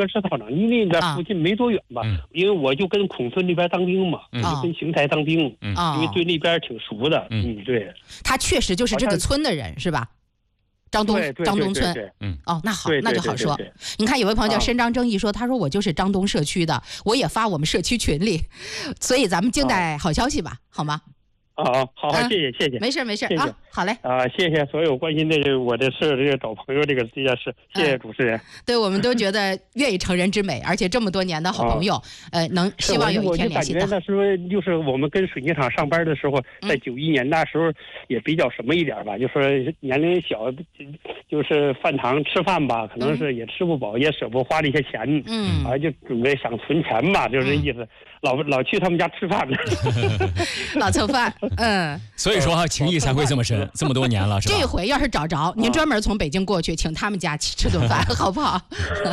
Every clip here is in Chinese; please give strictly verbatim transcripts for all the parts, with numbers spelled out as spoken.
设置操场，因为那附近没多远吧， 嗯、 因为我就跟孔村那边当兵嘛，嗯、就跟邢台当兵，嗯、因为对那边挺熟的。嗯，嗯对， 他确实就是这个村的人，是吧？张东张东村， 嗯， 哦，那好， 对对对那就好说。 对对对你看，有位朋友叫伸张正义说，他说我就是张东社区的，我也发我们社区群里，所以咱们静待好消息吧，好吗？ 啊，好，好，谢谢，谢谢， 没事没事谢谢啊，好嘞啊，谢谢所有关心的我的事，这个找朋友这个这件事，谢谢主持人。 对，我们都觉得愿意成人之美，而且这么多年的好朋友，呃，能希望有一天联系到。 我就感觉那时候就是我们跟水泥厂上班的时候，在九一年那时候也比较什么一点吧，就说年龄小，就是饭堂吃饭吧，可能是也吃不饱，也舍不花这些钱，嗯，啊，就准备想存钱吧，就这意思。老老去他们家吃饭了， 老蹭饭，嗯， 所以说情谊才会这么深，这么多年了，是吧？ 这回要是找着，您专门从北京过去，请他们家吃顿饭，好不好？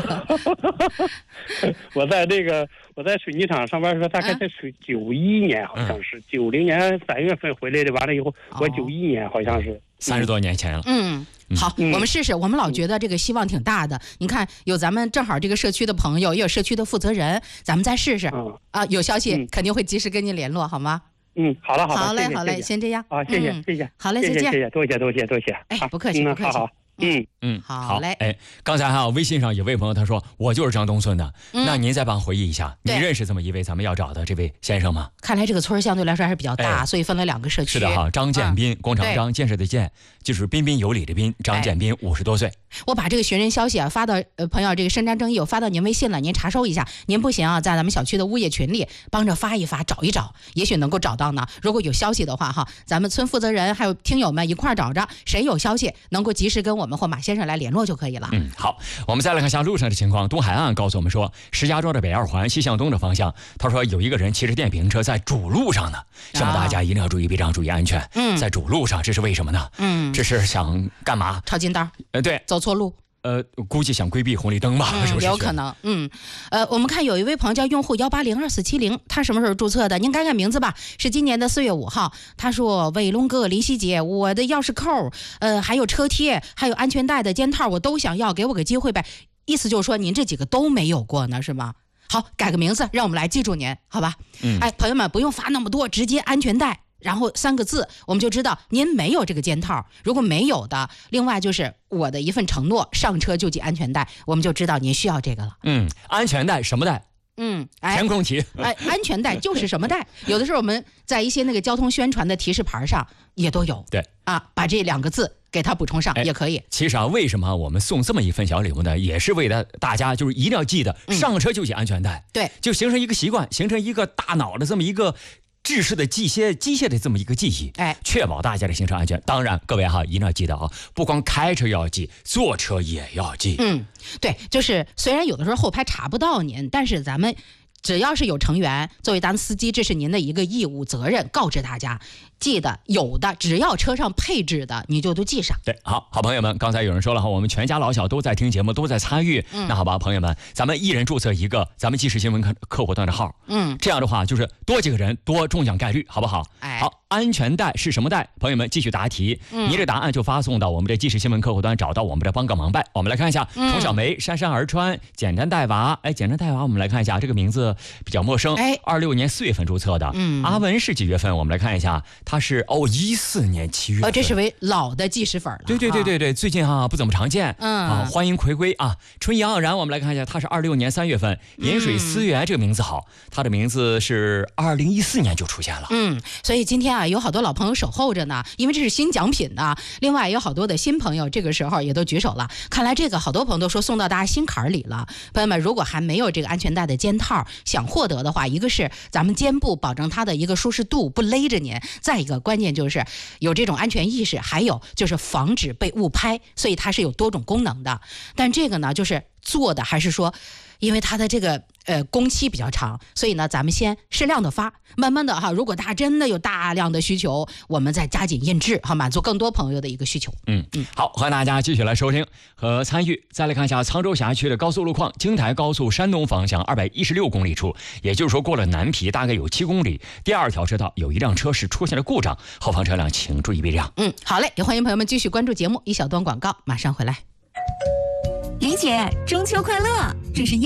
我在那个我在水泥厂上班的时候，大概在水九一年，好像是九零年三月份回来的，完了以后，我九一年好像是三十多年前了， 嗯。好， 嗯、 我们试试。我们老觉得这个希望挺大的。你看，有咱们正好这个社区的朋友，也有社区的负责人，咱们再试试。嗯、啊，有消息、嗯、肯定会及时跟您联络，好吗？ 嗯，好了，好了， 好嘞， 谢谢好嘞， 谢谢先这样。 啊，谢谢，嗯、谢谢。 好嘞，再见。 谢谢，多谢，多谢，多谢。 哎，不客气，不客气。 好好。嗯嗯， 好嘞。 哎，刚才哈微信上有位朋友他说我就是张东村的，嗯、那您再帮回忆一下，你认识这么一位咱们要找的这位先生吗？ 看来这个村相对来说还是比较大，哎、所以分了两个社区。 是的哈，张建斌，工厂张，建设的建，就是彬彬有礼的彬，张建斌五十多岁。 我把这个寻人消息啊发到呃朋友这个伸张正义，我发到您微信了，您查收一下。您不行啊，在咱们小区的物业群里帮着发一发，找一找，也许能够找到呢。如果有消息的话哈，咱们村负责人还有听友们一块找着，谁有消息能够及时跟我们或马先生来联络就可以了。 嗯，好，我们再来看一下路上的情况。东海岸告诉我们说，石家庄的北二环西向东的方向，他说有一个人骑着电瓶车在主路上呢，希望大家一定要注意避让，注意安全。嗯，在主路上，这是为什么呢？嗯，这是想干嘛？ 抄近道。 呃，对， 走错路。 呃，估计想规避红绿灯吧， 嗯、 是不是？ 有可能。嗯，呃，我们看有一位朋友叫用户幺八零二四七零，他什么时候注册的？您看看名字吧，是今年的四月五号。他说：“伟龙哥、林夕姐，我的钥匙扣，呃，还有车贴，还有安全带的肩套，我都想要，给我个机会呗。”意思就是说，您这几个都没有过呢，是吗？好，改个名字，让我们来记住您，好吧？嗯，哎，朋友们不用发那么多，直接安全带。然后三个字，我们就知道您没有这个肩套。如果没有的，另外就是我的一份承诺，上车就系安全带，我们就知道您需要这个了。 嗯，安全带什么带？ 嗯，哎， 填空题。 哎，安全带就是什么带？有的时候我们在一些那个交通宣传的提示牌上也都有。 对啊，把这两个字给它补充上、哎、也可以。 其实啊，为什么我们送这么一份小礼物呢？也是为了大家就是一定要记得、嗯、上车就系安全带。 对， 就形成一个习惯，形成一个大脑的这么一个。制式的机械机械的这么一个记忆，哎，确保大家的行车安全。当然，各位哈一定要记得啊，不光开车要记，坐车也要记。 嗯，对，就是虽然有的时候后排查不到您，但是咱们只要是有成员，作为咱司机，这是您的一个义务责任，告知大家。记得有的，只要车上配置的，你就都记上。 对，好好朋友们，刚才有人说了哈，我们全家老小都在听节目，都在参与。嗯，那好吧，朋友们，咱们一人注册一个咱们即时新闻客客户端的号。嗯，这样的话就是多几个人多中奖概率，好不好？哎，好，安全带是什么带？朋友们继续答题，嗯、你这答案就发送到我们的即时新闻客户端，找到我们的帮个忙拜。我们来看一下，童、嗯、小梅姗姗而穿，简单带娃。哎，简单带娃，我们来看一下这个名字比较陌生。哎，二六年四月份注册的。嗯，阿文是几月份？我们来看一下，他是哦一四年七月份。 哦，这是为老的计时粉了。 对对对对对，最近哈、啊、不怎么常见。嗯啊，欢迎回归啊！春意盎然，我们来看一下，他是二六年三月份。饮水思源、嗯、这个名字好，他的名字是二零一四年就出现了。 嗯，所以今天啊，有好多老朋友守候着呢，因为这是新奖品呢。另外有好多的新朋友，这个时候也都举手了。看来这个好多朋友都说送到大家心坎里了。朋友们，如果还没有这个安全带的肩套，想获得的话，一个是咱们肩部保证它的一个舒适度，不勒着您；再一个关键就是有这种安全意识，还有就是防止被误拍，所以它是有多种功能的。但这个呢，就是做的还是说，因为它的这个呃工期比较长，所以呢，咱们先适量的发，慢慢的哈，如果大家真的有大量的需求，我们再加紧印制，哈，满足更多朋友的一个需求。 嗯嗯，好，欢迎大家继续来收听和参与。再来看一下沧州辖区的高速路况，京台高速山东方向二百一十六公里处，也就是说过了南皮大概有七公里，第二条车道有一辆车是出现了故障，后方车辆请注意避让。 嗯，好嘞，也欢迎朋友们继续关注节目，一小段广告马上回来。 李姐，中秋快乐！这是